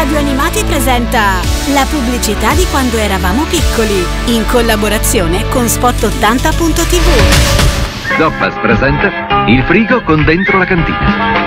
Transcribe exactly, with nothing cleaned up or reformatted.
Radio Animati presenta la pubblicità di quando eravamo piccoli, in collaborazione con Spot ottanta punto tivù. Doppas presenta il frigo con dentro la cantina.